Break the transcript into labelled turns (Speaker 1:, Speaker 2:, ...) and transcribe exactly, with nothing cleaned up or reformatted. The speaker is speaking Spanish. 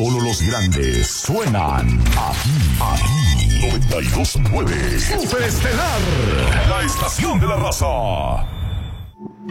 Speaker 1: Solo los grandes suenan aquí. Aquí. noventa y dos punto nueve. Superestelar. La estación de la raza.